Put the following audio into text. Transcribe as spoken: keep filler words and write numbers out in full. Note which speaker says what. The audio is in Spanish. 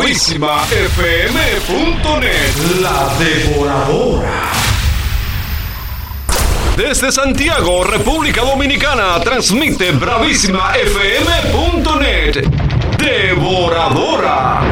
Speaker 1: bravísima f m punto net. La Devoradora. Desde Santiago, República Dominicana, transmite bravísima f m punto net. Devoradora.